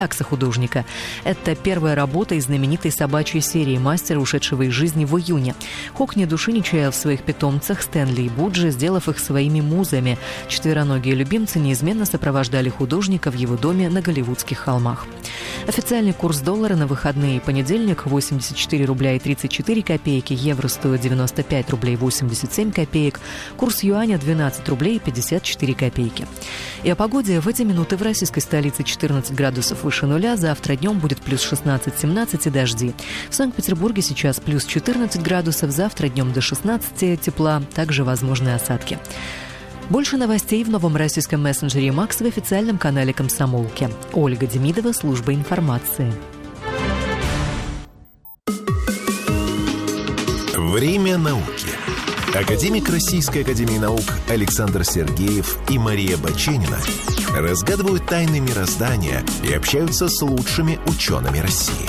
художника. Это первая работа из знаменитой собачьей серии «Мастера, ушедшего из жизни в июне». Хок ни души не чаял в своих питомцах Стэнли и Буджи, сделав их своими музами. Четвероногие любимцы неизменно сопровождали художника в его доме на Голливудских холмах. Официальный курс доллара на выходные: понедельник – 84 рубля и 34 копейки, евро стоит 95 рублей 87 копеек, курс юаня – 12 рублей и 54 копейки. И о погоде. В эти минуты в российской столице 14 градусов выше нуля, завтра днем будет плюс 16-17 и дожди. В Санкт-Петербурге сейчас плюс 14 градусов, завтра днем до 16 тепла, также возможны осадки. Больше новостей в новом российском мессенджере «Макс» в официальном канале «Комсомолки». Ольга Демидова, служба информации. Время науки. Академик Российской академии наук Александр Сергеев и Мария Баченина разгадывают тайны мироздания и общаются с лучшими учеными России.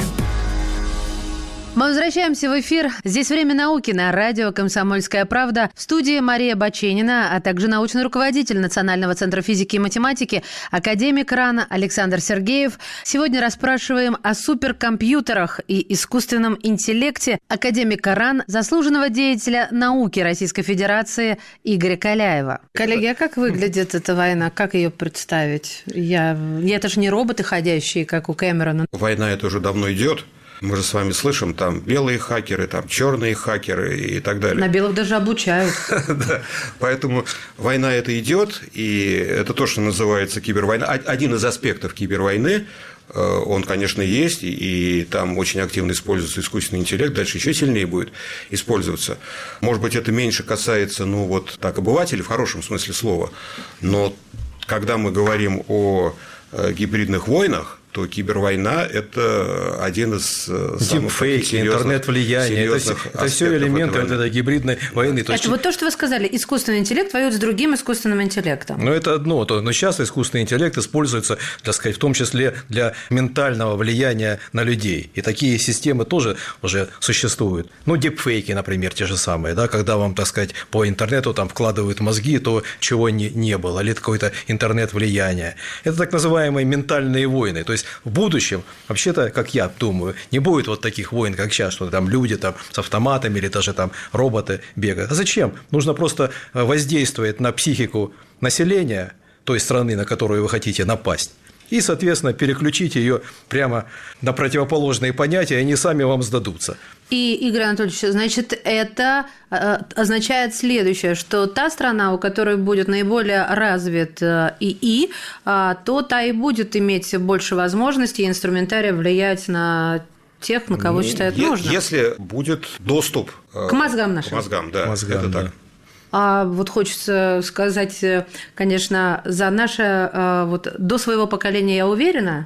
Мы возвращаемся в эфир. Здесь «Время науки» на радио «Комсомольская правда». В студии Мария Баченина, а также научный руководитель Национального центра физики и математики, академик РАН Александр Сергеев. Сегодня расспрашиваем о суперкомпьютерах и искусственном интеллекте академика РАН, заслуженного деятеля науки Российской Федерации Игоря Каляева. Коллеги, а как выглядит эта война? Как ее представить? Это же не роботы ходящие, как у Кэмерона. Война эта уже давно идет. Мы же с вами слышим, там белые хакеры, там черные хакеры и так далее. На белых даже обучают. Да, поэтому война эта идет, и это то, что называется кибервойна. Один из аспектов кибервойны, он, конечно, есть, и там очень активно используется искусственный интеллект, дальше еще сильнее будет использоваться. Может быть, это меньше касается, обывателей в хорошем смысле слова, но когда мы говорим о гибридных войнах, то кибервойна – это один из самых дипфейки, интернет-влияние, это все элементы этой гибридной войны. Это вот то, что вы сказали, искусственный интеллект воюет с другим искусственным интеллектом. Это одно, но сейчас искусственный интеллект используется, так сказать, в том числе для ментального влияния на людей, и такие системы тоже уже существуют. Дипфейки, например, те же самые, да, когда вам, так сказать, по интернету там вкладывают мозги, то чего не было, или какое-то интернет-влияние. Это так называемые ментальные войны, то есть в будущем, вообще-то, как я думаю, не будет вот таких войн, как сейчас, что там люди там с автоматами или даже там роботы бегают. А зачем? Нужно просто воздействовать на психику населения той страны, на которую вы хотите напасть, и, соответственно, переключить ее прямо на противоположные понятия, и они сами вам сдадутся. И, Игорь Анатольевич, значит, это означает следующее, что та страна, у которой будет наиболее развит ИИ, то та и будет иметь больше возможностей и инструментария влиять на тех, на кого считает нужно. Если будет доступ к мозгам нашим. К мозгам, да, это да. так. А вот хочется сказать, конечно, за наше до своего поколения я уверена,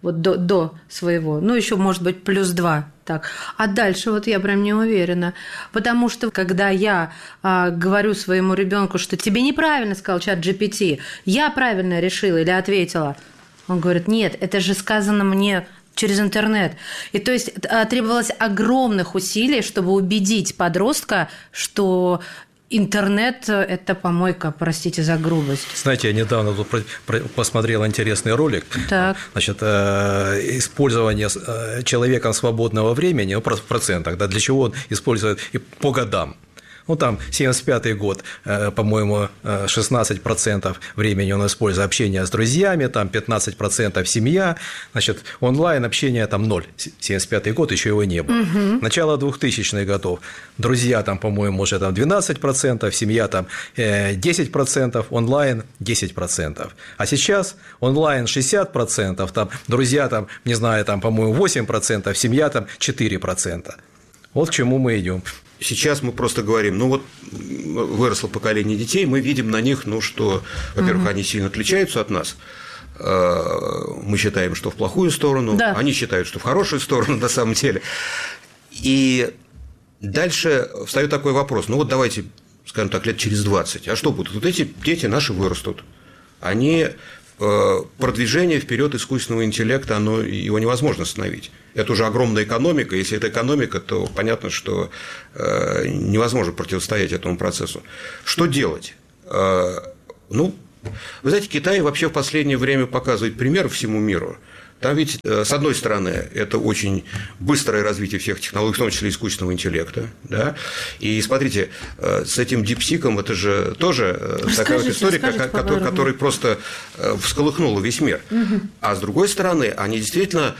до своего, еще, может быть, +2, так. А дальше я прям не уверена, потому что когда я говорю своему ребенку, что тебе неправильно сказал чат GPT, я правильно решила или ответила, он говорит: нет, это же сказано мне через интернет. И то есть требовалось огромных усилий, чтобы убедить подростка, что интернет – это помойка, простите за грубость. Знаете, я недавно тут посмотрел интересный ролик. Так. Значит, использование человеком свободного времени, в процентах, да, для чего он использует и по годам. Там 75-й год, по-моему, 16% времени он использует общение с друзьями, там 15% семья, значит, онлайн общение там 0, 75-й год еще его не было. Угу. Начало 2000-х годов, друзья там, по-моему, уже там 12%, семья там 10%, онлайн 10%. А сейчас онлайн 60%, там друзья там, не знаю, там, по-моему, 8%, семья там 4%. Вот к чему мы идем. Сейчас мы просто говорим, выросло поколение детей, мы видим на них, что, во-первых, они сильно отличаются от нас. Мы считаем, что в плохую сторону, да. Они считают, что в хорошую сторону на самом деле. И дальше встаёт такой вопрос, давайте, скажем так, лет через 20, а что будет? Вот эти дети наши вырастут, они… Продвижение вперед искусственного интеллекта, его невозможно остановить. Это уже огромная экономика. Если это экономика, то понятно, что невозможно противостоять этому процессу. Что делать? Вы знаете, Китай вообще в последнее время показывает пример всему миру Там ведь, с одной стороны, это очень быстрое развитие всех технологий, в том числе искусственного интеллекта, да, и смотрите, с этим DeepSeek это же тоже такая вот история, которая просто всколыхнула весь мир. А с другой стороны, они действительно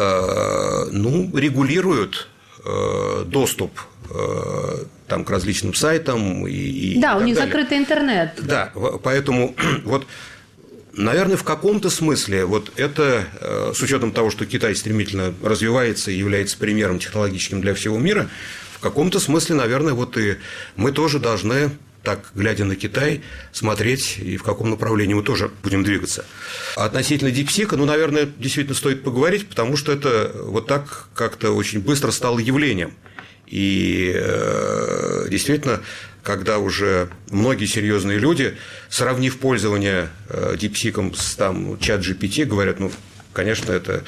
регулируют доступ там, к различным сайтам и да, так у них далее. Закрытый интернет. Да, поэтому вот, наверное, в каком-то смысле вот это, с учетом того, что Китай стремительно развивается и является примером технологическим для всего мира, в каком-то смысле, наверное, вот и мы тоже должны, так, глядя на Китай, смотреть, и в каком направлении мы тоже будем двигаться. Относительно DeepSeek, наверное, действительно стоит поговорить, потому что это вот так как-то очень быстро стало явлением. И действительно, когда уже многие серьезные люди, сравнив пользование DeepSeek с ChatGPT, говорят, конечно, это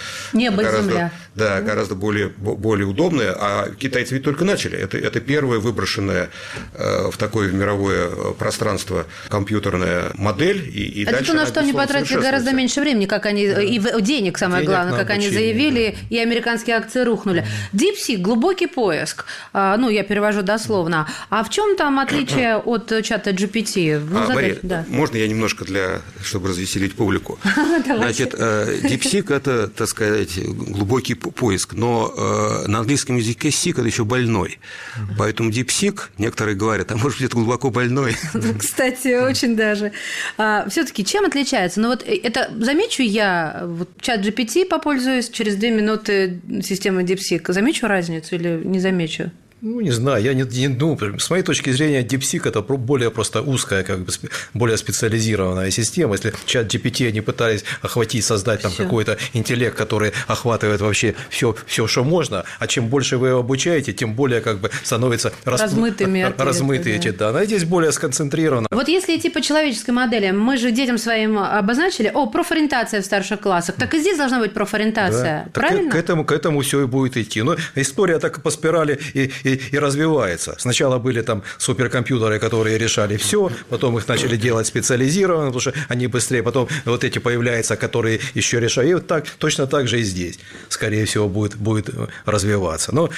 гораздо более удобное, а китайцы ведь только начали. Это первая выброшенная в такое мировое пространство компьютерная модель, и это дальше то, на что они потратили гораздо меньше времени, как они, и денег, самое главное, как они заявили, и американские акции рухнули. DeepSeek – глубокий поиск, я перевожу дословно. А в чем там отличие от чата GPT? Мария, можно я немножко, чтобы развеселить публику? Значит, DeepSeek – это, так сказать, глубокий поиск, но на английском языке seek – это еще больной. Поэтому DeepSeek, некоторые говорят, может быть, это глубоко больной. Кстати, очень даже. Все-таки чем отличается? Это замечу я, чат GPT попользуюсь, через 2 минуты системой DeepSeek. Замечу разницу или не замечу? Не знаю, я не думаю. С моей точки зрения, DeepSeek – это более просто узкая, более специализированная система. Если чат GPT они пытались охватить, создать там какой-то интеллект, который охватывает вообще все, что можно, а чем больше вы его обучаете, тем более становятся размытые эти данные. А здесь более сконцентрировано. Вот если идти по человеческой модели, мы же детям своим обозначили, профориентация в старших классах, так и здесь должна быть профориентация, да. правильно? К этому все и будет идти. Но история так по спирали и развивается. Сначала были там суперкомпьютеры, которые решали все, потом их начали делать специализированно, потому что они быстрее, потом вот эти появляются, которые еще решают. И вот так, точно так же и здесь, скорее всего, будет развиваться. Но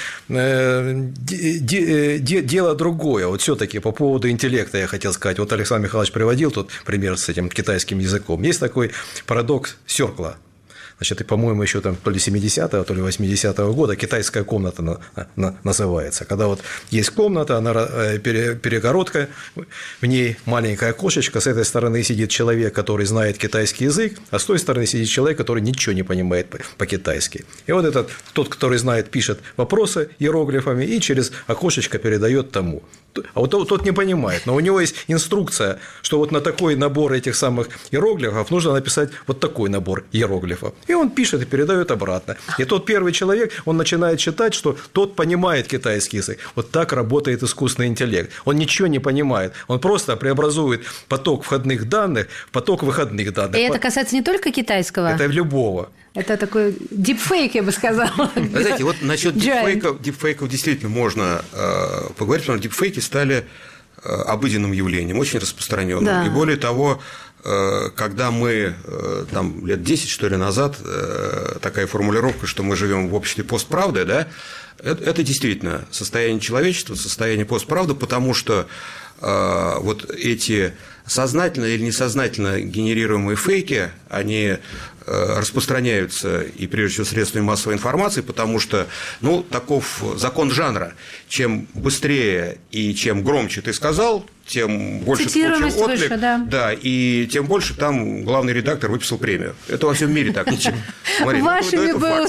дело другое. Вот все-таки по поводу интеллекта я хотел сказать. Вот Александр Михайлович приводил тут пример с этим китайским языком. Есть такой парадокс Сёркла. Значит, и, по-моему, еще там то ли 70-го, то ли 80-го года китайская комната называется. Когда вот есть комната, она перегородка, в ней маленькое окошечко, с этой стороны сидит человек, который знает китайский язык, а с той стороны сидит человек, который ничего не понимает по-китайски. И вот тот, который знает, пишет вопросы иероглифами и через окошечко передает тому. А вот тот не понимает, но у него есть инструкция, что вот на такой набор этих самых иероглифов нужно написать вот такой набор иероглифов. И он пишет и передает обратно. И тот первый человек, он начинает читать, что тот понимает китайский язык. Вот так работает искусственный интеллект. Он ничего не понимает. Он просто преобразует поток входных данных в поток выходных данных. И это касается не только китайского? Это любого. Это такой дипфейк, я бы сказала. Вы знаете, вот насчет дипфейков действительно можно поговорить, потому что дипфейки стали обыденным явлением, очень распространенным. Да. И более того, когда мы там, лет 10, что ли, назад, такая формулировка, что мы живем в обществе постправды, да, это действительно состояние человечества, состояние постправды, потому что вот эти сознательно или несознательно генерируемые фейки, они распространяются и, прежде всего, средствами массовой информации, потому что, таков закон жанра. Чем быстрее и чем громче ты сказал, тем больше получил отклик, выше, да, и тем больше там главный редактор выписал премию. Это во всем мире так. Вашими бы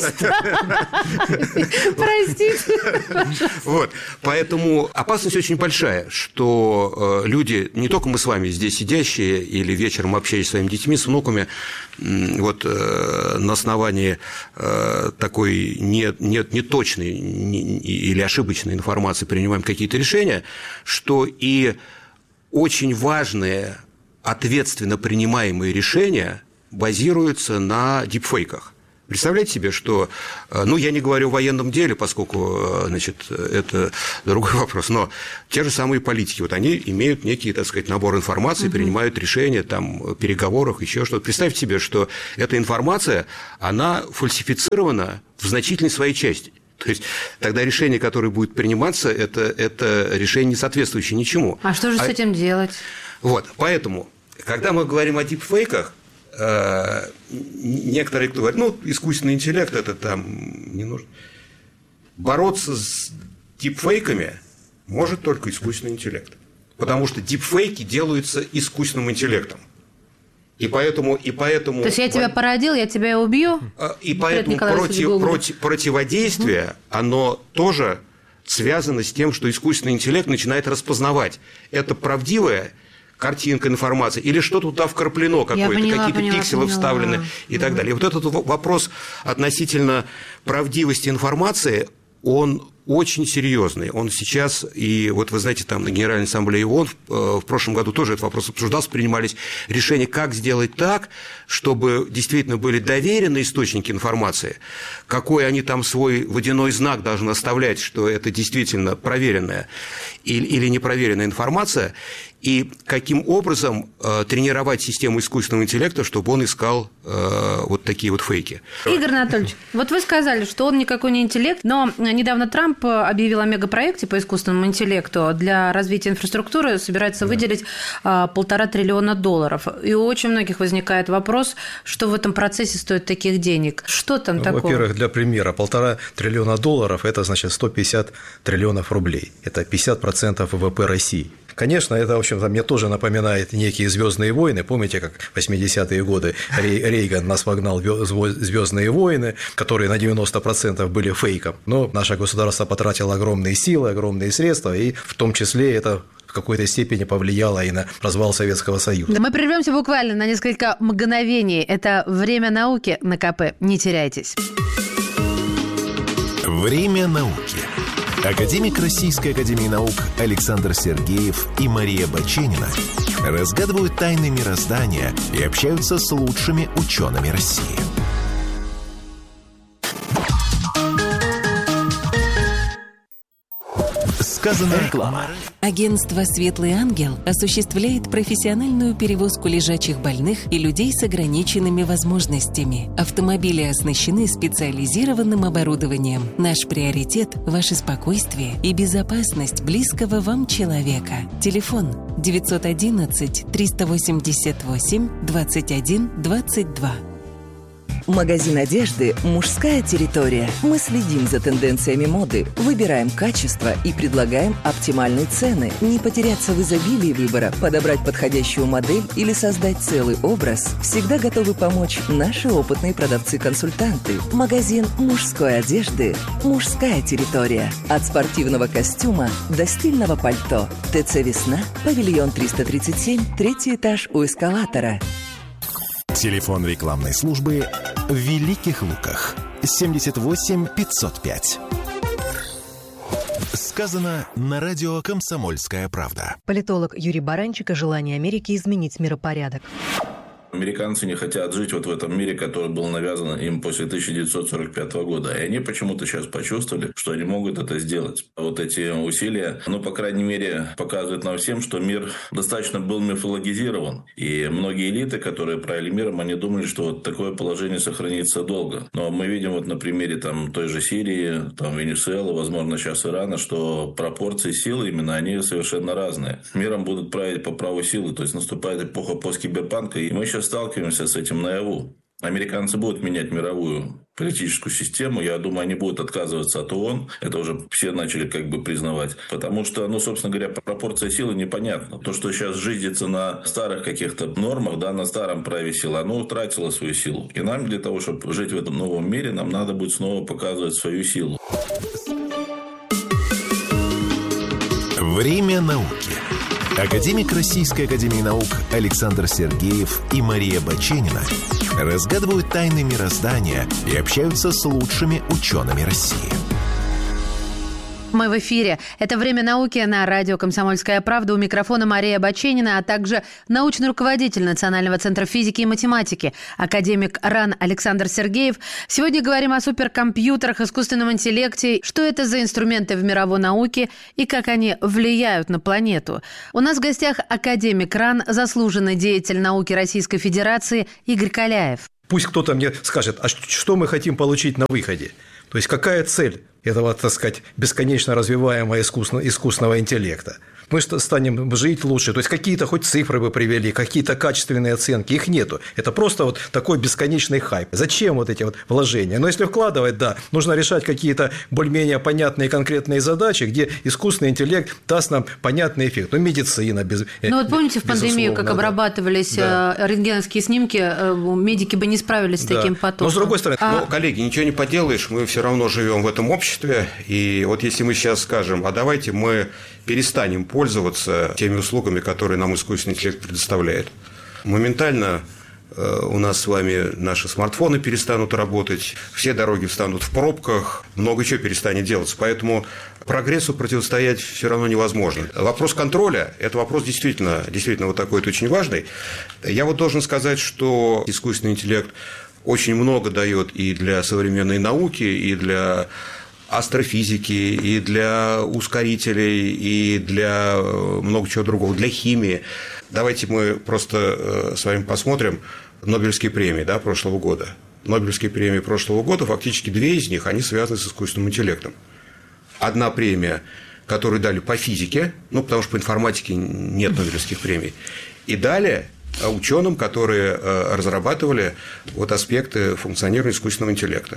простите. Вот, поэтому опасность очень большая, что люди, не только мы с вами здесь сидящие или вечером общаясь с своими детьми, с внуками, вот на основании такой неточной или ошибочной информации принимаем какие-то решения, что и очень важные, ответственно принимаемые решения базируются на дипфейках. Представляете себе, что, ну, я не говорю о военном деле, поскольку, значит, это другой вопрос, но те же самые политики, вот они имеют некий, так сказать, набор информации, принимают решения, там, переговорах, еще что-то. Представьте себе, что эта информация, она фальсифицирована в значительной своей части. То есть тогда решение, которое будет приниматься, это решение, не соответствующее ничему. А что же с этим делать? Вот, поэтому, когда мы говорим о дипфейках, некоторые говорят, ну, искусственный интеллект, это там не нужно. Бороться с дипфейками может только искусственный интеллект. Потому что дипфейки делаются искусственным интеллектом. И поэтому... То есть я тебя породил, я тебя убью? И поэтому противодействие, оно тоже связано с тем, что искусственный интеллект начинает распознавать. Это правдивое картинка, информация, или что-то туда вкраплено какое-то, какие-то пикселы вставлены и так далее. И вот этот вопрос относительно правдивости информации, он очень серьезный. Он сейчас, и вот вы знаете, там на Генеральной Ассамблее ООН в прошлом году тоже этот вопрос обсуждался, принимались решения, как сделать так, чтобы действительно были доверенные источники информации, какой они там свой водяной знак должны оставлять, что это действительно проверенная или непроверенная информация, и каким образом тренировать систему искусственного интеллекта, чтобы он искал вот такие вот фейки. Игорь Анатольевич, вот вы сказали, что он никакой не интеллект, но недавно Трамп объявил о мегапроекте по искусственному интеллекту. Для развития инфраструктуры собирается выделить $1,5 триллиона. И у очень многих возникает вопрос, что в этом процессе стоит таких денег. Что там такого? Во-первых, для примера, $1,5 триллиона – это, значит, 150 триллионов рублей. Это 50% ВВП России. Конечно, это, в общем-то, мне тоже напоминает некие «Звездные войны». Помните, как в 80-е годы Рейган нас вогнал в «Звездные войны», которые на 90% были фейком. Но наше государство потратило огромные силы, огромные средства, и в том числе это в какой-то степени повлияло и на развал Советского Союза. Мы прервемся буквально на несколько мгновений. Это «Время науки» на КП. Не теряйтесь. Время науки. Академик Российской академии наук Александр Сергеев и Мария Баченина разгадывают тайны мироздания и общаются с лучшими учеными России. Сказано реклама. Агентство «Светлый ангел» осуществляет профессиональную перевозку лежачих больных и людей с ограниченными возможностями. Автомобили оснащены специализированным оборудованием. Наш приоритет – ваше спокойствие и безопасность близкого вам человека. Телефон 911-388-21-22. Магазин одежды «Мужская территория». Мы следим за тенденциями моды, выбираем качество и предлагаем оптимальные цены. Не потеряться в изобилии выбора, подобрать подходящую модель или создать целый образ всегда готовы помочь наши опытные продавцы-консультанты. Магазин мужской одежды «Мужская территория». От спортивного костюма до стильного пальто. ТЦ «Весна», павильон 337, 3-й этаж у эскалатора. Телефон рекламной службы в Великих Луках 78 505. Сказано на радио «Комсомольская правда». Политолог Юрий Баранчик о желании Америки изменить миропорядок. Американцы не хотят жить вот в этом мире, который был навязан им после 1945 года. И они почему-то сейчас почувствовали, что они могут это сделать. Вот эти усилия, по крайней мере, показывают нам всем, что мир достаточно был мифологизирован. И многие элиты, которые правили миром, они думали, что вот такое положение сохранится долго. Но мы видим вот на примере той же Сирии, Венесуэлы, возможно, сейчас Ирана, что пропорции силы именно, они совершенно разные. Миром будут править по праву силы, то есть наступает эпоха посткиберпанка, и мы сейчас сталкиваемся с этим наяву. Американцы будут менять мировую политическую систему. Я думаю, они будут отказываться от ООН. Это уже все начали признавать. Потому что, собственно говоря, пропорция силы непонятна. То, что сейчас жизнится на старых каких-то нормах, на старом праве силы, оно утратило свою силу. И нам для того, чтобы жить в этом новом мире, нам надо будет снова показывать свою силу. Время науки. Академик Российской академии наук Александр Сергеев и Мария Баченина разгадывают тайны мироздания и общаются с лучшими учеными России. Мы в эфире. Это «Время науки» на радио «Комсомольская правда». У микрофона Мария Баченина, а также научный руководитель Национального центра физики и математики, академик РАН Александр Сергеев. Сегодня говорим о суперкомпьютерах, искусственном интеллекте, что это за инструменты в мировой науке и как они влияют на планету. У нас в гостях академик РАН, заслуженный деятель науки Российской Федерации Игорь Каляев. Пусть кто-то мне скажет, а что мы хотим получить на выходе? То есть, какая цель этого, так сказать, бесконечно развиваемого искусственного интеллекта? Мы станем жить лучше, то есть, какие-то хоть цифры бы привели, какие-то качественные оценки, их нету. Это просто вот такой бесконечный хайп. Зачем вот эти вот вложения? Но если вкладывать, да, нужно решать какие-то более-менее понятные конкретные задачи, где искусственный интеллект даст нам понятный эффект. Ну, медицина, Ну, вот помните в пандемию, как обрабатывались рентгеновские снимки, медики бы не справились с таким потоком. Но с другой стороны… коллеги, ничего не поделаешь, мы все равно живем в этом обществе, и вот если мы сейчас скажем, а давайте мы перестанем пользоваться теми услугами, которые нам искусственный интеллект предоставляет, моментально у нас с вами наши смартфоны перестанут работать, все дороги встанут в пробках, много чего перестанет делаться. Поэтому прогрессу противостоять все равно невозможно. Вопрос контроля – это вопрос действительно вот такой вот очень важный. Я вот должен сказать, что искусственный интеллект очень много дает и для современной науки, и для астрофизики, и для ускорителей, и для много чего другого, для химии. Давайте мы просто с вами посмотрим Нобелевские премии прошлого года. Нобелевские премии прошлого года, фактически 2 из них, они связаны с искусственным интеллектом. Одна премия, которую дали по физике, потому что по информатике нет Нобелевских премий, и дали ученым, которые разрабатывали аспекты функционирования искусственного интеллекта.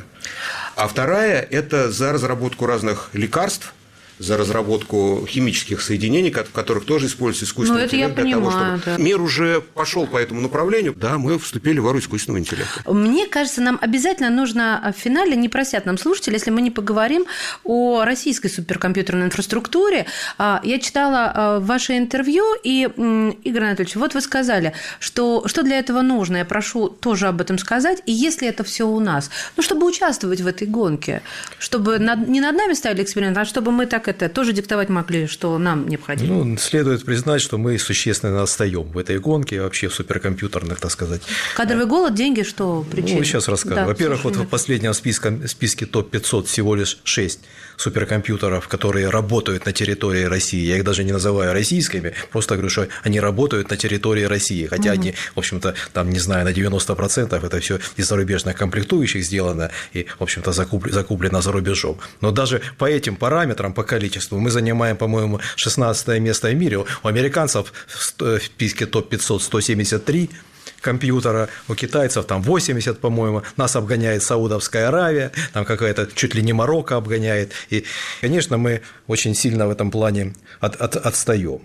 А вторая – это за разработку разных лекарств, за разработку химических соединений, в которых тоже используется искусственный интеллект. Для того, чтобы мир уже пошел по этому направлению, мы вступили в эру искусственного интеллекта. Мне кажется, нам обязательно нужно в финале, не просят нам слушатели, если мы не поговорим о российской суперкомпьютерной инфраструктуре. Я читала ваше интервью, и, Игорь Анатольевич, вот вы сказали, что для этого нужно. Я прошу тоже об этом сказать. И если это все у нас, чтобы участвовать в этой гонке, чтобы не над нами ставили эксперимент, а чтобы мы так тоже диктовать могли, что нам необходимо? Следует признать, что мы существенно отстаем в этой гонке, вообще в суперкомпьютерных, так сказать. Кадровый голод, деньги, что причина? Сейчас расскажу. Да, во-первых, в последнем списке топ-500 всего лишь 6 суперкомпьютеров, которые работают на территории России. Я их даже не называю российскими, просто говорю, что они работают на территории России, хотя они, в общем-то, там, не знаю, на 90% это все из зарубежных комплектующих сделано и, в общем-то, закуплено за рубежом. Но даже по этим параметрам, по количеству, мы занимаем, по-моему, 16 место в мире. У американцев в списке топ-500 173 компьютера, у китайцев там 80, по-моему, нас обгоняет Саудовская Аравия, там какая-то чуть ли не Марокко обгоняет, и, конечно, мы очень сильно в этом плане отстаем.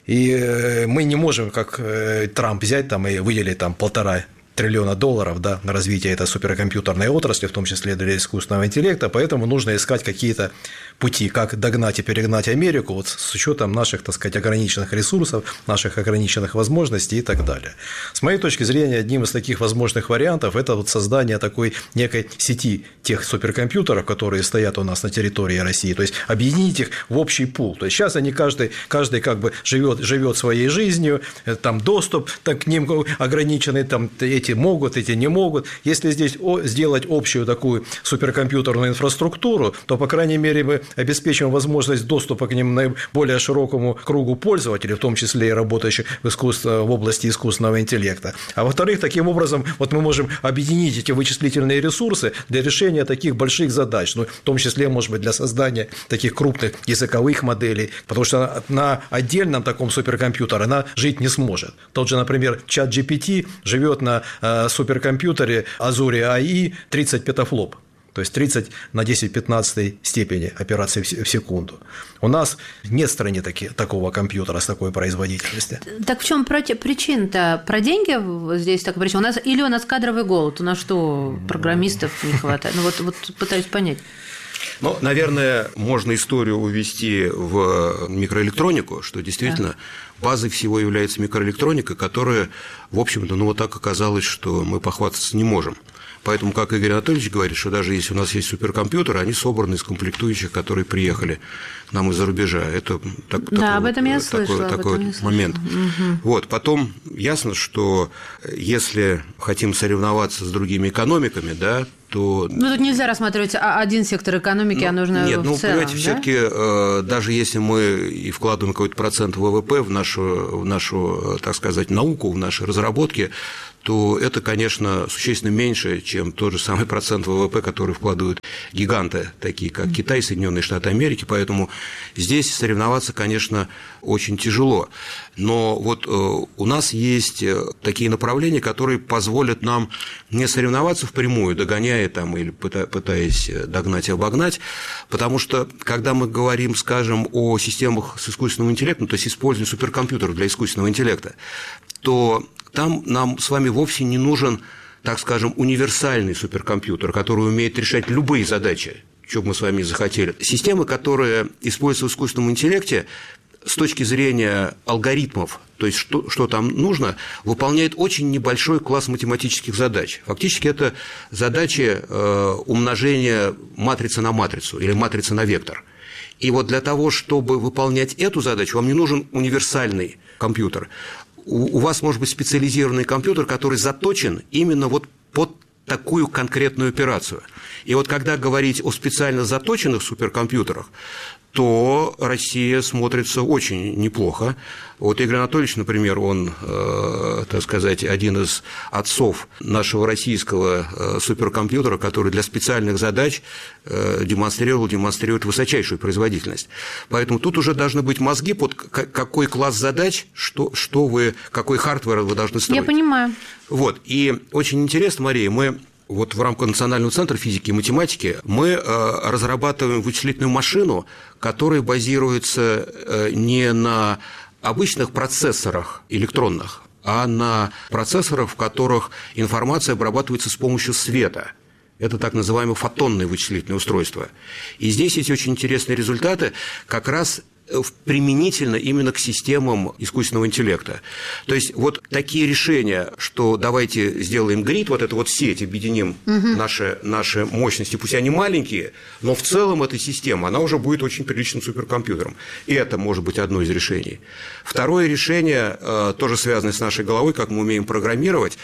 И мы не можем, как Трамп, взять там и выделить там $1,5 триллиона на развитие этой суперкомпьютерной отрасли, в том числе для искусственного интеллекта, поэтому нужно искать какие-то пути, как догнать и перегнать Америку с учетом наших, так сказать, ограниченных ресурсов, наших ограниченных возможностей и так далее. С моей точки зрения, одним из таких возможных вариантов – это создание такой некой сети тех суперкомпьютеров, которые стоят у нас на территории России, то есть объединить их в общий пул. То есть сейчас они каждый как бы живет своей жизнью, там доступ к ним ограниченный, там эти могут, эти не могут. Если здесь сделать общую такую суперкомпьютерную инфраструктуру, то, по крайней мере, мы обеспечим возможность доступа к ним наиболее широкому кругу пользователей, в том числе и работающих в области искусственного интеллекта. А во-вторых, таким образом мы можем объединить эти вычислительные ресурсы для решения таких больших задач, в том числе, может быть, для создания таких крупных языковых моделей, потому что на отдельном таком суперкомпьютере она жить не сможет. Тот же, например, ChatGPT живет на суперкомпьютере Azure AI 30 петафлоп. То есть 30 на 10-15 степени операций в секунду. У нас нет в стране такого компьютера с такой производительностью. Так в чем причина-то? Про деньги здесь такая причина? Или у нас кадровый голод? У нас что, программистов не хватает? Вот пытаюсь понять. Наверное, можно историю увести в микроэлектронику, что действительно базой всего является микроэлектроника, которая, в общем-то, так оказалось, что мы похвастаться не можем. Поэтому, как Игорь Анатольевич говорит, что даже если у нас есть суперкомпьютеры, они собраны из комплектующих, которые приехали к нам из-за рубежа. Это об этом я слышала. Такой момент. Угу. Вот. Потом ясно, что если хотим соревноваться с другими экономиками, да, то... тут нельзя рассматривать один сектор экономики, а нужно в целом. Понимаете, да? Все-таки даже если мы и вкладываем какой-то процент ВВП в нашу, так сказать, науку, в наши разработки, то это, конечно, существенно меньше, чем тот же самый процент ВВП, который вкладывают гиганты, такие как Китай, Соединенные Штаты Америки, поэтому здесь соревноваться, конечно, очень тяжело. Но вот у нас есть такие направления, которые позволят нам не соревноваться впрямую, догоняя там или пытаясь догнать и обогнать, потому что, когда мы говорим, скажем, о системах с искусственным интеллектом, то есть использованию суперкомпьютеров для искусственного интеллекта, то там нам с вами вовсе не нужен, так скажем, универсальный суперкомпьютер, который умеет решать любые задачи, что бы мы с вами захотели. Системы, которые используются в искусственном интеллекте, с точки зрения алгоритмов, то есть что там нужно, выполняет очень небольшой класс математических задач. Фактически это задачи умножения матрицы на матрицу или матрицы на вектор. И вот для того, чтобы выполнять эту задачу, вам не нужен универсальный компьютер. У вас может быть специализированный компьютер, который заточен именно вот под такую конкретную операцию. И вот когда говорить о специально заточенных суперкомпьютерах, то Россия смотрится очень неплохо. Вот Игорь Анатольевич, например, он, так сказать, один из отцов нашего российского суперкомпьютера, который для специальных задач демонстрирует высочайшую производительность. Поэтому тут уже должны быть мозги, под какой класс задач, какой хардвер вы должны строить. Я понимаю. Вот. И очень интересно, Мария, мы... Вот в рамках Национального центра физики и математики мы разрабатываем вычислительную машину, которая базируется не на обычных процессорах электронных, а на процессорах, в которых информация обрабатывается с помощью света. Это так называемые фотонные вычислительные устройства. И здесь есть очень интересные результаты как раз применительно именно к системам искусственного интеллекта. То есть вот такие решения, что давайте сделаем грид, вот эту вот сеть, объединим наши мощности, пусть они маленькие, но в целом эта система, она уже будет очень приличным суперкомпьютером. И это может быть одно из решений. Второе решение, тоже связанное с нашей головой, как мы умеем программировать,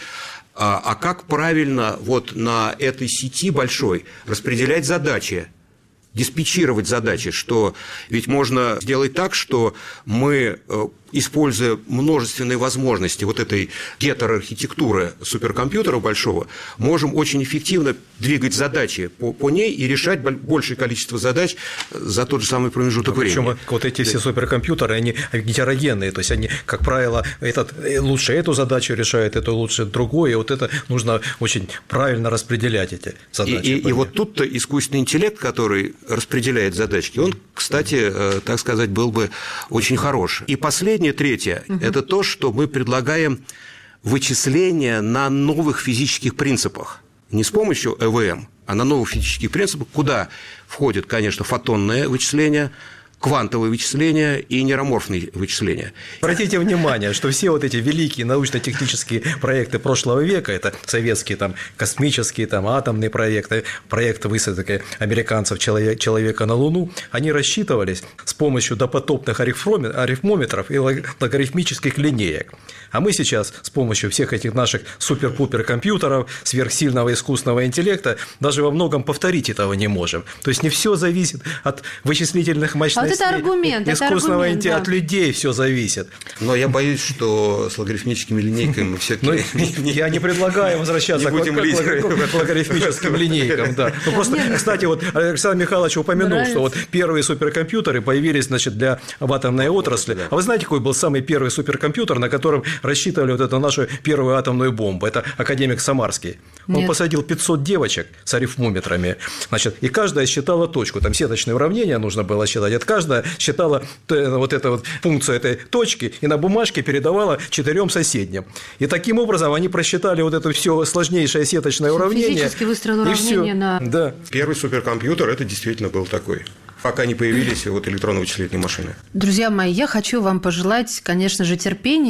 а как правильно вот на этой сети большой распределять задачи, диспетчировать задачи, что ведь можно сделать так, что мы, используя множественные возможности вот этой гетероархитектуры суперкомпьютера большого, можем очень эффективно двигать задачи по ней и решать большее количество задач за тот же самый промежуток времени. Причем вот эти все суперкомпьютеры, они гетерогенные, то есть они, как правило, лучше эту задачу решает, это лучше другое, и вот это нужно очень правильно распределять эти задачи. И вот тут-то искусственный интеллект, который распределяет задачки, он, кстати, так сказать, был бы очень хорош. И последнее, третье, это то, что мы предлагаем вычисления на новых физических принципах. Не с помощью ЭВМ, а на новых физических принципах, куда входит, конечно, фотонное вычисление, квантовые вычисления и нейроморфные вычисления. Обратите внимание, что все вот эти великие научно-технические проекты прошлого века, это советские там, космические, там, атомные проекты, проекты высадки американцев человека на Луну, они рассчитывались с помощью допотопных арифмометров и логарифмических линеек. А мы сейчас с помощью всех этих наших супер-пупер компьютеров, сверхсильного искусственного интеллекта даже во многом повторить этого не можем. То есть не все зависит от вычислительных мощностей. Это аргумент, искусственного интеллекта, от людей все зависит. Но я боюсь, что с логарифмическими линейками мы все-таки. Я не предлагаю возвращаться к логарифмическим линейкам. Ну просто, кстати, вот Александр Михайлович упомянул, что вот первые суперкомпьютеры появились, значит, для атомной отрасли. А вы знаете, какой был самый первый суперкомпьютер, на котором рассчитывали вот эту нашу первую атомную бомбу? Это академик Самарский. Он посадил 500 девочек с арифмометрами, значит, и каждая считала точку. Там сеточные уравнения нужно было считать. Это каждая считала вот эту вот функцию этой точки и на бумажке передавала 4 соседним. И таким образом они просчитали вот это все сложнейшее сеточное уравнение. Физически выстроил уравнение на... Да. Первый суперкомпьютер это действительно был такой, пока не появились вот электронно-вычислительные машины. Друзья мои, я хочу вам пожелать, конечно же, терпения,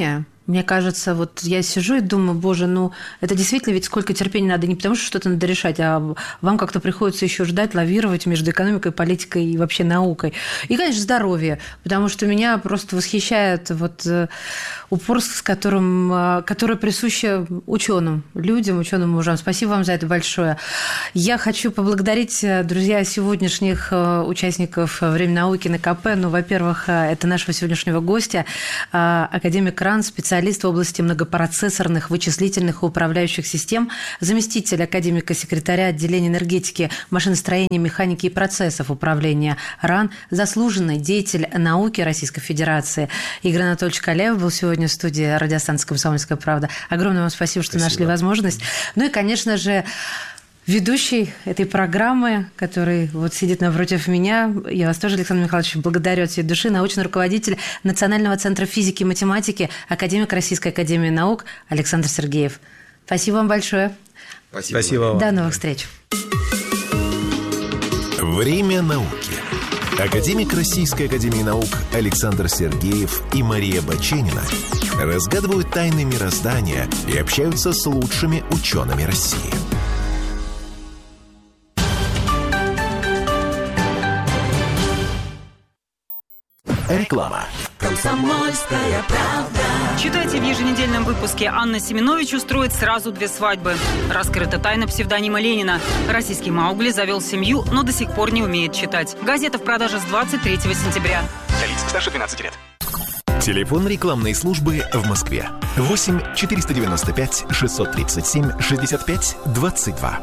Мне кажется, вот я сижу и думаю, боже, это действительно ведь сколько терпения надо, не потому что что-то надо решать, а вам как-то приходится еще ждать, лавировать между экономикой, политикой и вообще наукой. И, конечно, здоровье, потому что меня просто восхищает упорство, которое присуще ученым, людям, ученым мужам. Спасибо вам за это большое. Я хочу поблагодарить, друзья, сегодняшних участников «Время науки» на КП. Во-первых, это нашего сегодняшнего гостя, академик Ран, специалист в области многопроцессорных вычислительных и управляющих систем, заместитель академика-секретаря отделения энергетики, машиностроения, механики и процессов управления РАН, заслуженный деятель науки Российской Федерации. Игорь Анатольевич Каляев был сегодня в студии радиостанции «Комсомольская правда». Огромное вам спасибо, что нашли возможность. И, конечно же, ведущий этой программы, который сидит напротив меня, я вас тоже, Александр Михайлович, благодарю от всей души, научный руководитель Национального центра физики и математики, академик Российской академии наук Александр Сергеев. Спасибо вам большое. Спасибо вам. До новых встреч. Время науки. Академик Российской академии наук Александр Сергеев и Мария Баченина разгадывают тайны мироздания и общаются с лучшими учеными России. Реклама. Комсомольская правда. Читайте в еженедельном выпуске. Анна Семенович устроит сразу 2 свадьбы. Раскрыта тайна псевдонима Ленина. Российский Маугли завел семью, но до сих пор не умеет читать. Газета в продаже с 23 сентября. Для лиц старше 12 лет. Телефон рекламной службы в Москве. 8 495 637 65 22.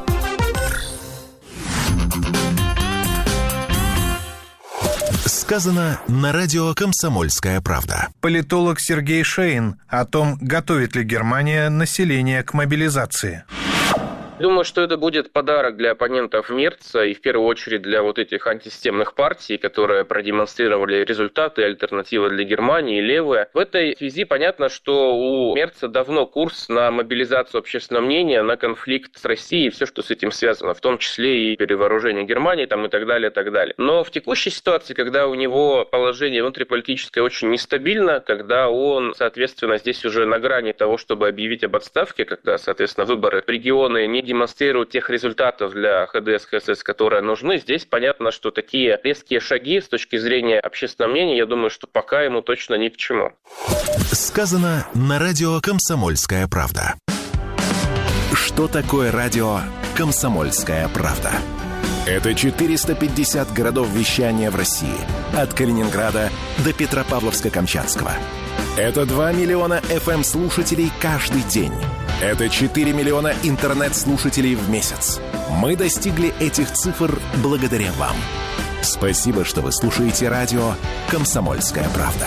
Сказано на радио «Комсомольская правда». Политолог Сергей Шейн о том, готовит ли Германия население к мобилизации. Думаю, что это будет подарок для оппонентов Мерца и в первую очередь для этих антисистемных партий, которые продемонстрировали результаты, альтернативы для Германии, левые. В этой связи понятно, что у Мерца давно курс на мобилизацию общественного мнения, на конфликт с Россией, все, что с этим связано, в том числе и перевооружение Германии и так далее, и так далее. Но в текущей ситуации, когда у него положение внутриполитическое очень нестабильно, когда он, соответственно, здесь уже на грани того, чтобы объявить об отставке, когда, соответственно, выборы в регионы не демонстрируют тех результатов для ХДС, ХСС, которые нужны. Здесь понятно, что такие резкие шаги с точки зрения общественного мнения, я думаю, что пока ему точно ни к чему. Сказано на радио «Комсомольская правда». Что такое радио «Комсомольская правда»? Это 450 городов вещания в России. От Калининграда до Петропавловска-Камчатского. Это 2 миллиона FM-слушателей каждый день. Это 4 миллиона интернет-слушателей в месяц. Мы достигли этих цифр благодаря вам. Спасибо, что вы слушаете радио «Комсомольская правда».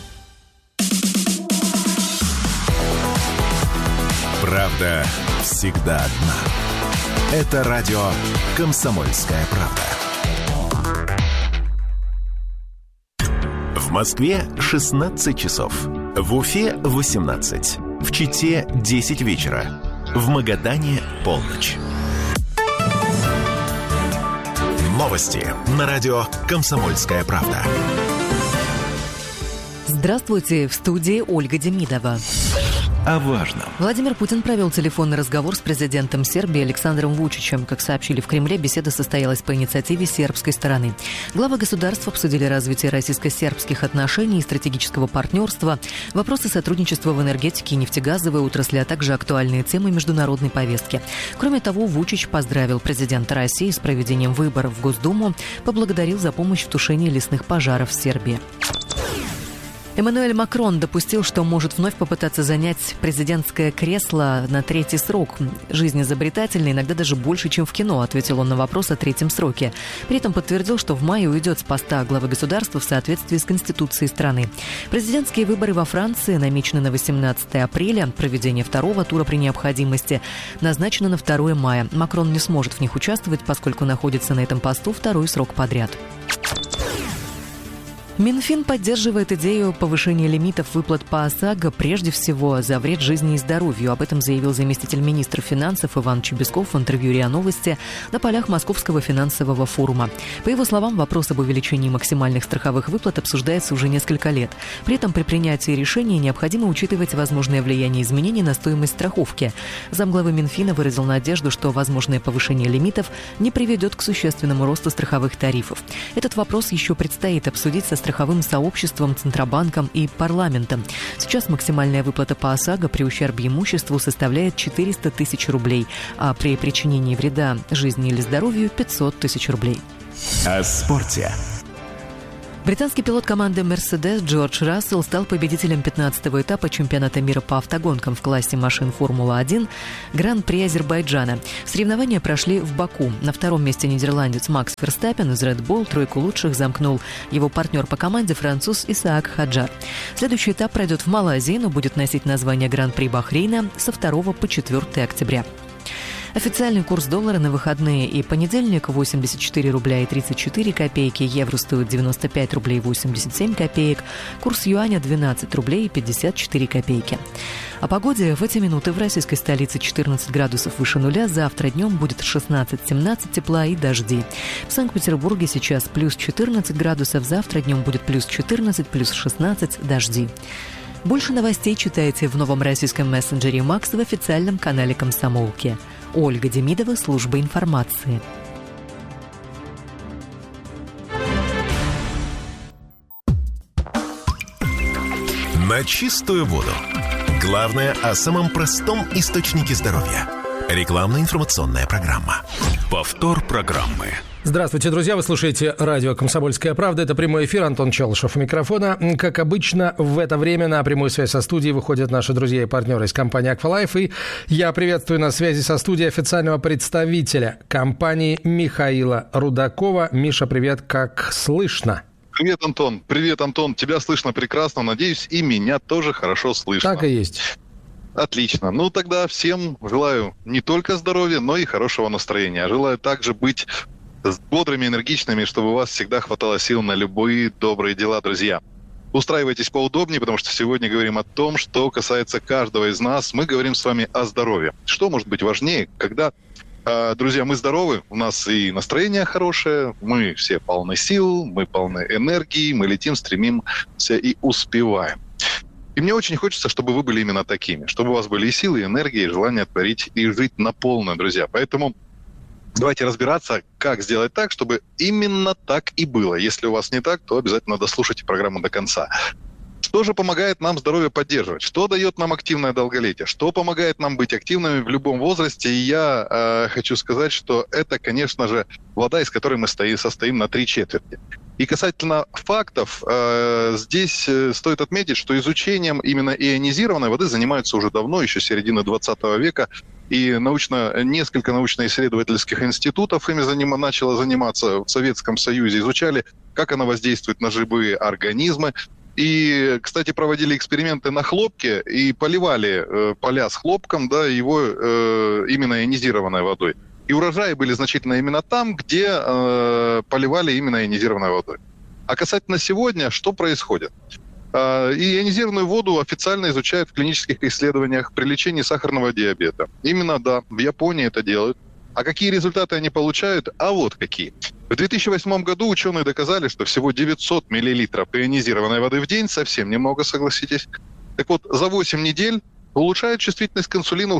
Правда всегда одна. Это радио «Комсомольская правда». В Москве 16 часов. В Уфе 18. В Чите 10 вечера. В Магадане полночь. Новости на радио «Комсомольская правда». Здравствуйте, в студии Ольга Демидова. О важном. Владимир Путин провел телефонный разговор с президентом Сербии Александром Вучичем. Как сообщили в Кремле, беседа состоялась по инициативе сербской стороны. Главы государств обсудили развитие российско-сербских отношений и стратегического партнерства, вопросы сотрудничества в энергетике и нефтегазовой отрасли, а также актуальные темы международной повестки. Кроме того, Вучич поздравил президента России с проведением выборов в Госдуму, поблагодарил за помощь в тушении лесных пожаров в Сербии. Эммануэль Макрон допустил, что может вновь попытаться занять президентское кресло на 3-й срок. Жизнь изобретательна, иногда даже больше, чем в кино, ответил он на вопрос о 3-м сроке. При этом подтвердил, что в мае уйдет с поста главы государства в соответствии с Конституцией страны. Президентские выборы во Франции намечены на 18 апреля. Проведение 2-го тура при необходимости назначено на 2 мая. Макрон не сможет в них участвовать, поскольку находится на этом посту 2-й срок подряд. Минфин поддерживает идею повышения лимитов выплат по ОСАГО прежде всего за вред жизни и здоровью. Об этом заявил заместитель министра финансов Иван Чебесков в интервью РИА Новости на полях Московского финансового форума. По его словам, вопрос об увеличении максимальных страховых выплат обсуждается уже несколько лет. При этом при принятии решения необходимо учитывать возможное влияние изменений на стоимость страховки. Замглавы Минфина выразил надежду, что возможное повышение лимитов не приведет к существенному росту страховых тарифов. Этот вопрос еще предстоит обсудить со страховым сообществом, Центробанком и парламентом. Сейчас максимальная выплата по ОСАГО при ущербе имуществу составляет 400 тысяч рублей, а при причинении вреда жизни или здоровью 500 тысяч рублей. О спорте. Британский пилот команды «Мерседес» Джордж Рассел стал победителем 15-го этапа чемпионата мира по автогонкам в классе машин «Формула-1» Гран-при Азербайджана. Соревнования прошли в Баку. На втором месте нидерландец Макс Ферстаппен из Red Bull, тройку лучших замкнул его партнер по команде француз Исаак Хаджар. Следующий этап пройдет в Малайзии, но будет носить название Гран-при Бахрейна со 2 по 4 октября. Официальный курс доллара на выходные и понедельник 84 рубля и 34 копейки, евро стоит 95 рублей 87 копеек, курс юаня 12 рублей и 54 копейки. О погоде в эти минуты в российской столице 14 градусов выше нуля, завтра днем будет 16-17 тепла и дожди. В Санкт-Петербурге сейчас плюс 14 градусов, завтра днем будет плюс 14, плюс 16, дожди. Больше новостей читайте в новом российском мессенджере «Макс» в официальном канале «Комсомолки». Ольга Демидова, служба информации. На чистую воду. Главное о самом простом источнике здоровья. Рекламно-информационная программа. Повтор программы. Здравствуйте, друзья. Вы слушаете радио «Комсомольская правда». Это прямой эфир. Антон Челышев у микрофона. Как обычно, в это время на прямую связь со студией выходят наши друзья и партнеры из компании «Аквалайф». И я приветствую на связи со студией официального представителя компании Михаила Рудакова. Миша, привет, как слышно? Привет, Антон. Привет, Антон. Тебя слышно прекрасно. Надеюсь, и меня тоже хорошо слышно. Так и есть. Отлично. Ну, тогда всем желаю не только здоровья, но и хорошего настроения. Желаю также быть бодрыми, энергичными, чтобы у вас всегда хватало сил на любые добрые дела, друзья. Устраивайтесь поудобнее, потому что сегодня говорим о том, что касается каждого из нас. Мы говорим с вами о здоровье. Что может быть важнее, когда, друзья, мы здоровы, у нас и настроение хорошее, мы все полны сил, мы полны энергии, мы летим, стремимся и успеваем. И мне очень хочется, чтобы вы были именно такими, чтобы у вас были и силы, и энергия, и желание творить и жить на полную, друзья. Поэтому давайте разбираться, как сделать так, чтобы именно так и было. Если у вас не так, то обязательно дослушайте программу до конца. Что же помогает нам здоровье поддерживать? Что дает нам активное долголетие? Что помогает нам быть активными в любом возрасте? И я хочу сказать, что это, конечно же, вода, из которой мы состоим на 3/4. И касательно фактов, здесь стоит отметить, что изучением именно ионизированной воды занимаются уже давно, еще с середины 20 века. И несколько научно-исследовательских институтов ими начало заниматься в Советском Союзе, изучали, как она воздействует на живые организмы. И, кстати, проводили эксперименты на хлопке и поливали поля с хлопком, да, его именно ионизированной водой. И урожаи были значительно именно там, где поливали именно ионизированной водой. А касательно сегодня, что происходит? Ионизированную воду официально изучают в клинических исследованиях при лечении сахарного диабета. Именно, да, в Японии это делают. А какие результаты они получают? А вот какие. В 2008 году ученые доказали, что всего 900 мл ионизированной воды в день, совсем немного, согласитесь. Так вот, за 8 недель улучшает чувствительность к инсулину у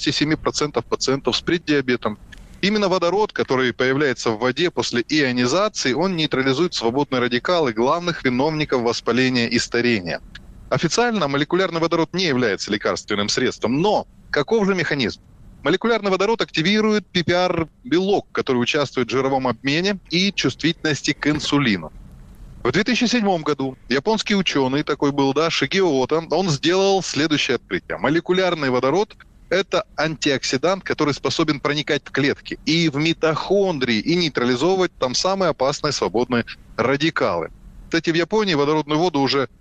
67% пациентов с преддиабетом. Именно водород, который появляется в воде после ионизации, он нейтрализует свободные радикалы, главных виновников воспаления и старения. Официально молекулярный водород не является лекарственным средством, но каков же механизм? Молекулярный водород активирует PPAR-белок, который участвует в жировом обмене и чувствительности к инсулину. В 2007 году японский ученый, такой был, да, Шигео Ото, он сделал следующее открытие. Молекулярный водород – это антиоксидант, который способен проникать в клетки и в митохондрии, и нейтрализовывать там самые опасные свободные радикалы. Кстати, в Японии водородную воду уже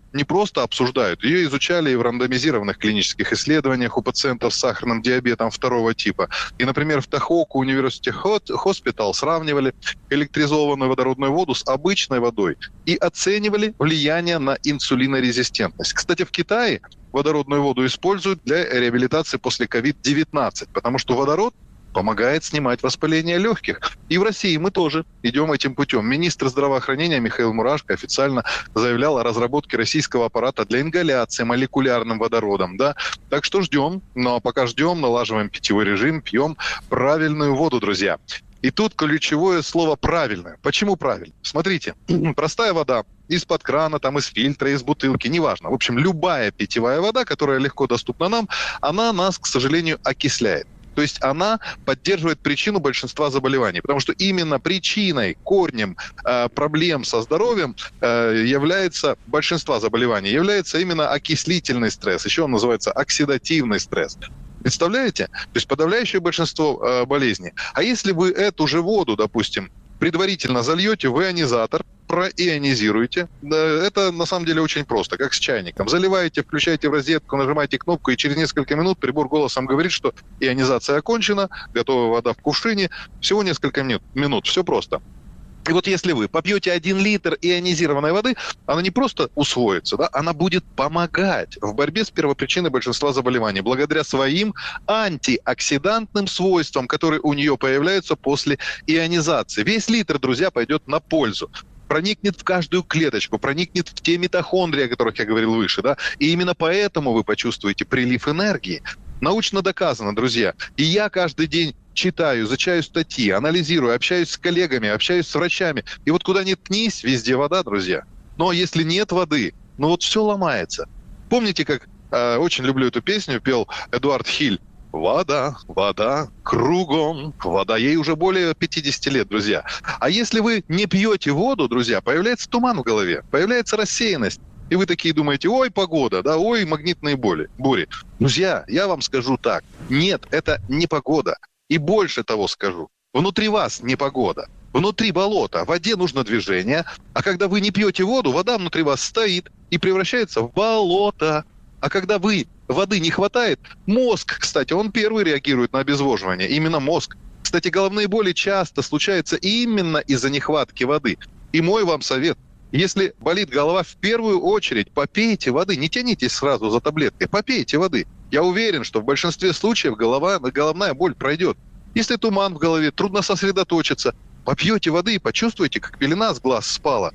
не просто обсуждают, ее изучали и в рандомизированных клинических исследованиях у пациентов с сахарным диабетом 2 типа. И, например, в Тохоку University Hospital сравнивали электризованную водородную воду с обычной водой и оценивали влияние на инсулинорезистентность. Кстати, в Китае водородную воду используют для реабилитации после COVID-19, потому что водород помогает снимать воспаление легких. И в России мы тоже идем этим путем. Министр здравоохранения Михаил Мурашко официально заявлял о разработке российского аппарата для ингаляции молекулярным водородом. Да? Так что ждем. Ну а пока ждем, налаживаем питьевой режим, пьем правильную воду, друзья. И тут ключевое слово «правильное». Почему правильно? Смотрите, простая вода из-под крана, там, из фильтра, из бутылки, неважно. В общем, любая питьевая вода, которая легко доступна нам, она нас, к сожалению, окисляет. То есть она поддерживает причину большинства заболеваний. Потому что именно причиной, корнем проблем со здоровьем является большинство заболеваний, является именно окислительный стресс. Еще он называется оксидативный стресс. Представляете? То есть подавляющее большинство болезней. А если вы эту же воду, допустим, предварительно зальете в ионизатор, проионизируете. Это на самом деле очень просто, как с чайником. Заливаете, включаете в розетку, нажимаете кнопку, и через несколько минут прибор голосом говорит, что ионизация окончена, готовая вода в кувшине. Всего несколько минут. Все просто. И вот если вы попьете 1 литр ионизированной воды, она не просто усвоится, да, она будет помогать в борьбе с первопричиной большинства заболеваний, благодаря своим антиоксидантным свойствам, которые у нее появляются после ионизации. Весь литр, друзья, пойдет на пользу. Проникнет в каждую клеточку, проникнет в те митохондрии, о которых я говорил выше, да, и именно поэтому вы почувствуете прилив энергии. Научно доказано, друзья. И я каждый день читаю, изучаю статьи, анализирую, общаюсь с коллегами, общаюсь с врачами. И вот куда ни ткнись, везде вода, друзья. Но если нет воды, ну вот все ломается. Помните, как очень люблю эту песню, пел Эдуард Хиль? Вода, вода, кругом. Вода, ей уже более 50 лет, друзья. А если вы не пьете воду, друзья, появляется туман в голове, появляется рассеянность. И вы такие думаете, ой, погода, да, ой, магнитные бури. Друзья, я вам скажу так. Нет, это не погода. И больше того скажу. Внутри вас не погода. Внутри болото. В воде нужно движение. А когда вы не пьете воду, вода внутри вас стоит и превращается в болото. А когда воды не хватает, мозг, кстати, он первый реагирует на обезвоживание. Именно мозг. Кстати, головные боли часто случаются именно из-за нехватки воды. И мой вам совет. Если болит голова, в первую очередь попейте воды. Не тянитесь сразу за таблеткой. Попейте воды. Я уверен, что в большинстве случаев головная боль пройдет. Если туман в голове, трудно сосредоточиться, попьете воды и почувствуете, как пелена с глаз спала.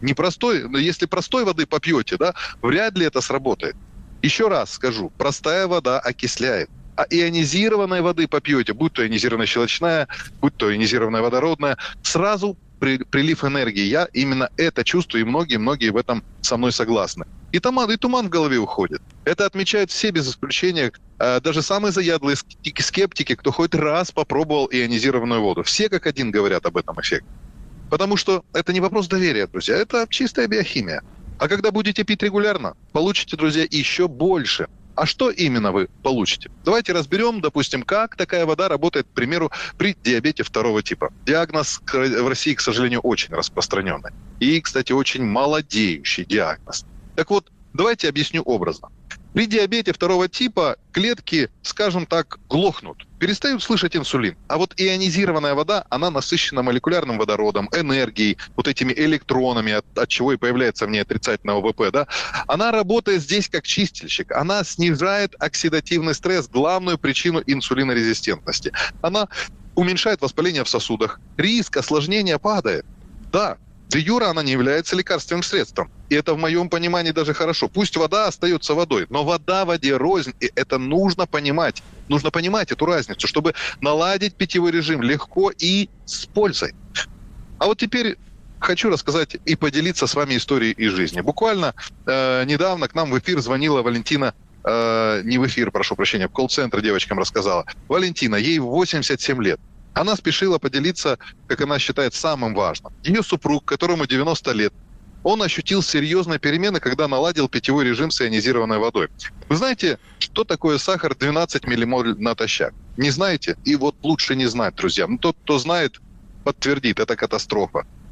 Если простой воды попьете, да, вряд ли это сработает. Еще раз скажу, простая вода окисляет. А ионизированной воды попьете, будь то ионизированная щелочная, будь то ионизированная водородная, сразу прилив энергии. Я именно это чувствую, и многие в этом со мной согласны. И туман в голове уходит. Это отмечают все без исключения, даже самые заядлые скептики, кто хоть раз попробовал ионизированную воду. Все как один говорят об этом эффекте. Потому что это не вопрос доверия, друзья, это чистая биохимия. А когда будете пить регулярно, получите, друзья, еще больше. А что именно вы получите? Давайте разберем, допустим, как такая вода работает, к примеру, при диабете 2 типа. Диагноз в России, к сожалению, очень распространенный. И, кстати, очень молодеющий диагноз. Так вот, давайте объясню образно. При диабете 2 типа клетки, скажем так, глохнут, перестают слышать инсулин. А вот ионизированная вода, она насыщена молекулярным водородом, энергией, вот этими электронами, от чего и появляется в ней отрицательное ОВП, да? Она работает здесь как чистильщик. Она снижает оксидативный стресс, главную причину инсулинорезистентности. Она уменьшает воспаление в сосудах. Риск осложнения падает. Да, де юре она не является лекарственным средством. И это в моем понимании даже хорошо. Пусть вода остается водой, но вода воде рознь, и это нужно понимать. Нужно понимать эту разницу, чтобы наладить питьевой режим легко и с пользой. А вот теперь хочу рассказать и поделиться с вами историей из жизни. Буквально недавно к нам в эфир звонила Валентина, не в эфир, прошу прощения, в колл-центр девочкам рассказала. Валентина, ей 87 лет. Она спешила поделиться, как она считает, самым важным. Ее супруг, которому 90 лет, он ощутил серьезные перемены, когда наладил питьевой режим с ионизированной водой. Вы знаете, что такое сахар 12 миллимоль натощак? Не знаете? И вот лучше не знать, друзья. Но тот, кто знает, подтвердит, это катастрофа.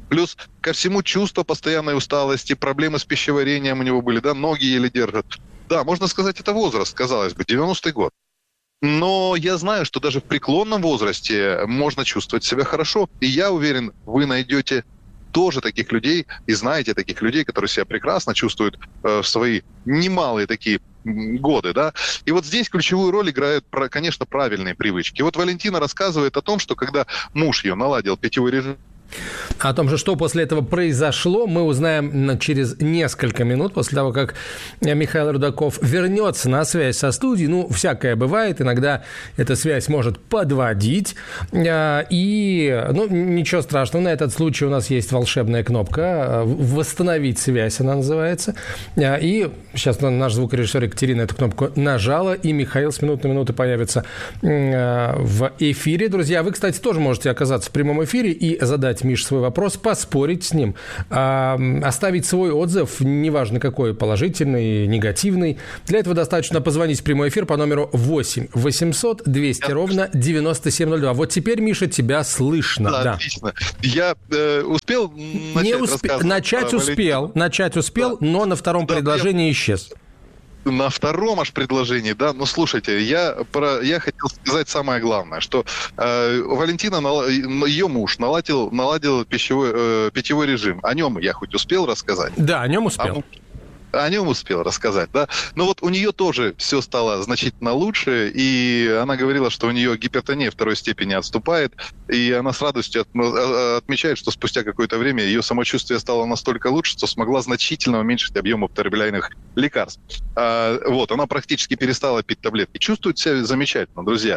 Плюс ко всему чувство постоянной усталости, проблемы с пищеварением у него были, да, ноги еле держат. Да, можно сказать, это возраст, казалось бы, 90-й год. Но я знаю, что даже в преклонном возрасте можно чувствовать себя хорошо. И я уверен, вы найдете тоже таких людей, и знаете таких людей, которые себя прекрасно чувствуют в свои немалые такие годы, да. И вот здесь ключевую роль играют, конечно, правильные привычки. Вот Валентина рассказывает о том, что когда муж ее наладил питьевой режим, о том же, что после этого произошло, мы узнаем через несколько минут, после того, как Михаил Рудаков вернется на связь со студией. Ну, всякое бывает, иногда эта связь может подводить. И, ну, ничего страшного, на этот случай у нас есть волшебная кнопка «Восстановить связь», она называется. И сейчас наш звукорежиссер Екатерина эту кнопку нажала, и Михаил с минуты на минуту появится в эфире. Друзья, вы, кстати, тоже можете оказаться в прямом эфире и задать Миш свой вопрос, поспорить с ним, оставить свой отзыв, неважно какой, положительный, негативный. Для этого достаточно позвонить в прямой эфир по номеру 8 800 200 ровно 9702. Вот теперь, Миша, тебя слышно. Да, отлично. Я успел начать успел, да. Но на втором предложении исчез. На втором аж предложении, да, ну слушайте, я хотел сказать самое главное, что Валентина, ее муж наладил питьевой режим. О нем я хоть успел рассказать? Да, о нем успел. О нем успел рассказать, да. Но вот у нее тоже все стало значительно лучше, и она говорила, что у нее гипертония второй степени отступает, и она с радостью отмечает, что спустя какое-то время ее самочувствие стало настолько лучше, что смогла значительно уменьшить объем употребляемых лекарств. Вот, она практически перестала пить таблетки. Чувствует себя замечательно, друзья.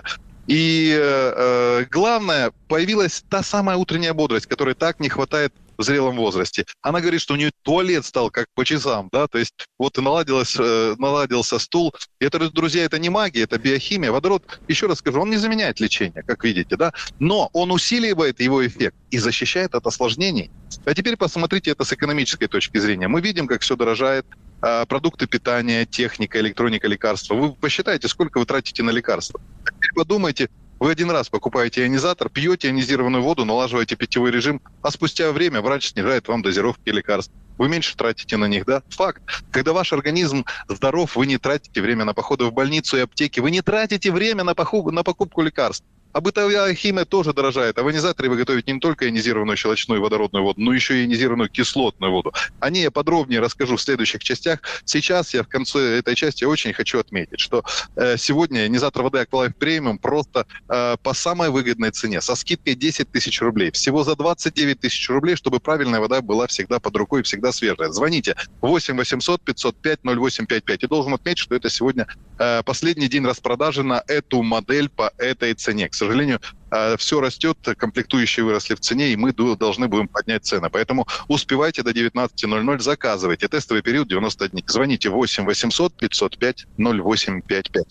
И главное, появилась та самая утренняя бодрость, которой так не хватает в зрелом возрасте. Она говорит, что у нее туалет стал как по часам, да, то есть вот и наладился стул. И это, друзья, это не магия, это биохимия. Водород, еще раз скажу, он не заменяет лечение, как видите, да, но он усиливает его эффект и защищает от осложнений. А теперь посмотрите это с экономической точки зрения. Мы видим, как все дорожает, продукты питания, техника, электроника, лекарства. Вы посчитайте, сколько вы тратите на лекарства. Теперь подумайте, вы один раз покупаете ионизатор, пьете ионизированную воду, налаживаете питьевой режим, а спустя время врач снижает вам дозировки лекарств. Вы меньше тратите на них, да? Факт. Когда ваш организм здоров, вы не тратите время на походы в больницу и аптеки, вы не тратите время на покупку лекарств. А бытовая химия тоже дорожает. А в ионизаторе вы готовите не только ионизированную щелочную водородную воду, но еще и ионизированную кислотную воду. О ней я подробнее расскажу в следующих частях. Сейчас я в конце этой части очень хочу отметить, что сегодня ионизатор воды Aqualife Premium просто по самой выгодной цене, со скидкой 10 тысяч рублей. Всего за 29 тысяч рублей, чтобы правильная вода была всегда под рукой, всегда свежая. Звоните 8 800 505 0855. И должен отметить, что это сегодня последний день распродажи на эту модель по этой цене. К сожалению, все растет, комплектующие выросли в цене, и мы должны будем поднять цены. Поэтому успевайте до 19:00, заказывайте. Тестовый период 90 дней. Звоните 8 800 505 0855.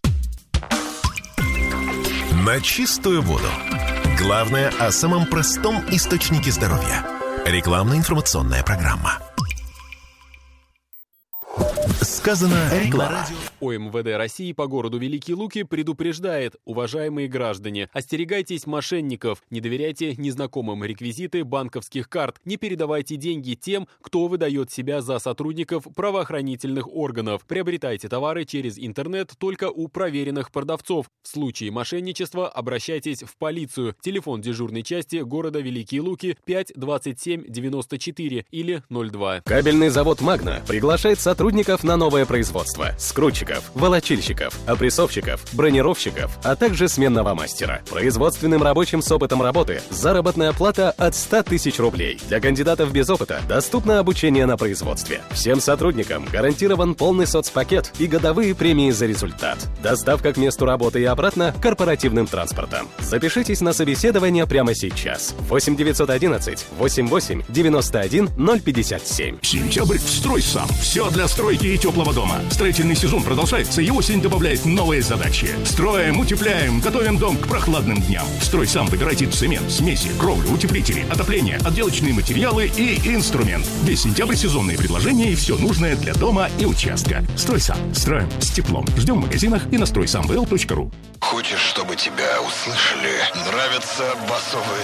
На чистую воду. Главное о самом простом источнике здоровья. Рекламно-информационная программа. Сказано реклама. ОМВД России по городу Великие Луки предупреждает: уважаемые граждане, остерегайтесь мошенников, не доверяйте незнакомым реквизиты банковских карт, не передавайте деньги тем, кто выдает себя за сотрудников правоохранительных органов. Приобретайте товары через интернет только у проверенных продавцов. В случае мошенничества обращайтесь в полицию. Телефон дежурной части города Великие Луки 5 27 94 или 02. Кабельный завод «Магна» приглашает сотрудников на новое производство: скрутчиков, волочильщиков, опрессовщиков, бронировщиков, а также сменного мастера. Производственным рабочим с опытом работы заработная плата от 100 тысяч рублей. Для кандидатов без опыта доступно обучение на производстве. Всем сотрудникам гарантирован полный соцпакет и годовые премии за результат. Доставка к месту работы и обратно корпоративным транспортом. Запишитесь на собеседование прямо сейчас. 8 911 88 91 057. Сентябрь в «Стройсам». Все для стройки и теплого дома. Строительный сезон продолжается, и осень добавляет новые задачи. Строим, утепляем, готовим дом к прохладным дням. «Стройсам» выбирайте цемент, смеси, кровлю, утеплители, отопление, отделочные материалы и инструмент. Весь сентябрь сезонные предложения и все нужное для дома и участка. «Стройсам». Строим с теплом. Ждем в магазинах и на стройсамвл.ру. Хочешь, чтобы тебя услышали? Нравятся басовые